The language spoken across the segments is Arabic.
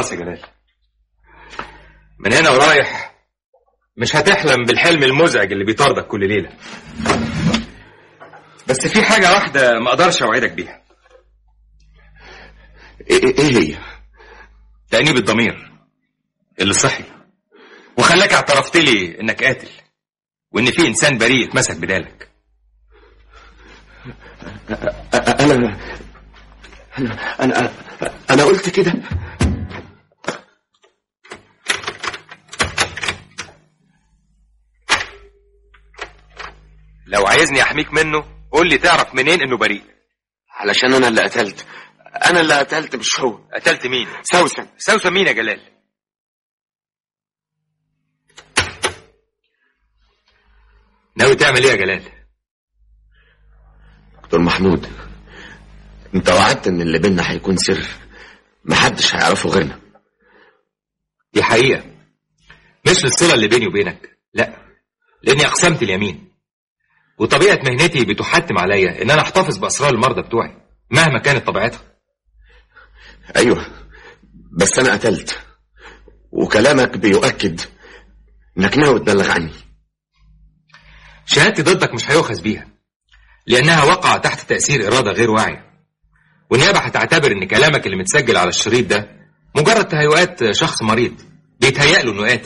خلاص يا جلال، من هنا ورايح مش هتحلم بالحلم المزعج اللي بيطاردك كل ليلة. بس في حاجة واحدة ما اقدرش اوعدك بيها. ايه هي؟ تأنيب الضمير اللي صحي وخلاك اعترفت لي انك قاتل، وان في انسان بريء اتمسك بدالك. انا قلت كده؟ لو عايزني احميك منه قول لي تعرف منين انه بريء. علشان انا اللي قتلت مش هو. قتلت مين؟ سوسن. سوسن مين يا جلال؟ ناوي تعمل ايه يا جلال؟ دكتور محمود، انت وعدت ان اللي بينا هيكون سر محدش هيعرفه غيرنا. دي حقيقة، مش للصلة اللي بيني وبينك، لا، لاني اقسمت اليمين، وطبيعة مهنتي بتحتم عليا ان انا احتفظ باسرار المرضى بتوعي مهما كانت طبيعتها. ايوه، بس انا قتلت، وكلامك بيؤكد انك ناوي تبلغ عني. شهادتي ضدك مش هيؤخذ بيها، لانها وقع تحت تأثير ارادة غير واعية، والنيابة هتعتبر ان كلامك اللي متسجل على الشريط ده مجرد تهيؤات شخص مريض بيتهيأ له انه قاتل.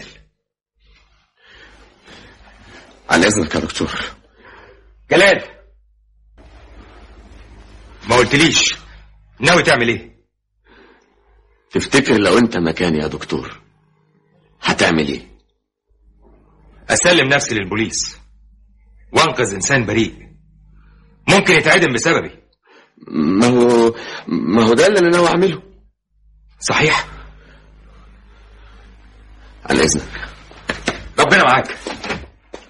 على اذنك يا دكتور. جلال، ما قلتليش ناوي تعمل ايه؟ تفتكر لو انت مكاني يا دكتور هتعمل ايه؟ اسلم نفسي للبوليس وانقذ انسان بريء ممكن يتعدم بسببي. ما هو ده اللي انا ناوي اعمله. صحيح. على اذنك. ربنا معاك.